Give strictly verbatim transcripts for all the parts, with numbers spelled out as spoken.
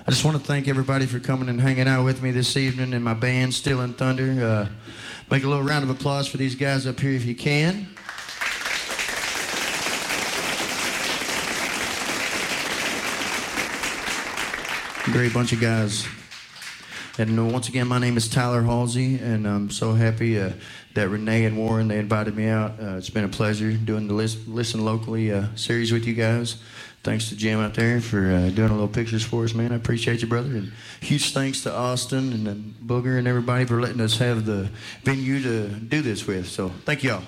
I just want to thank everybody for coming and hanging out with me this evening and my band, Stealing Thunder. Uh, make a little round of applause for these guys up here if you can. Great bunch of guys. And once again, my name is Tyler Halsey, and I'm so happy uh, that Renee and Warren, they invited me out. Uh, it's been a pleasure doing the Listen, Listen Locally uh, series with you guys. Thanks to Jim out there for uh, doing a little pictures for us, man. I appreciate you, brother. And huge thanks to Austin and then Booger and everybody for letting us have the venue to do this with. So thank y'all.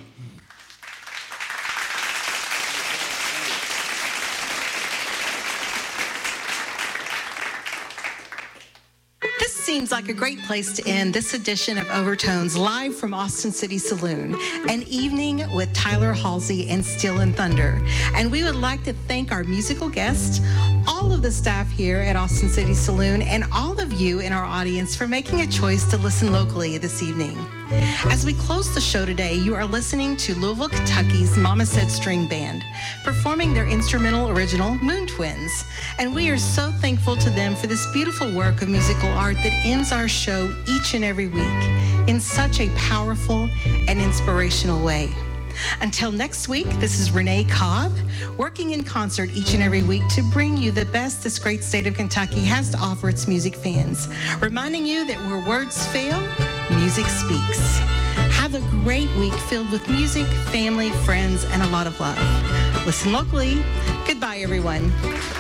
Seems like a great place to end this edition of Overtones live from Austin City Saloon, an evening with Tyler Halsey and Stealing Thunder. And we would like to thank our musical guests, all of the staff here at Austin City Saloon, and all of you in our audience for making a choice to listen locally this evening. As we close the show today, you are listening to Louisville, Kentucky's Mama Said String Band, performing their instrumental original, Moon Twins. And we are so thankful to them for this beautiful work of musical art that ends our show each and every week in such a powerful and inspirational way. Until next week, this is Renee Cobb, working in concert each and every week to bring you the best this great state of Kentucky has to offer its music fans, reminding you that where words fail, music speaks. Have a great week filled with music, family, friends, and a lot of love. Listen locally. Goodbye, everyone.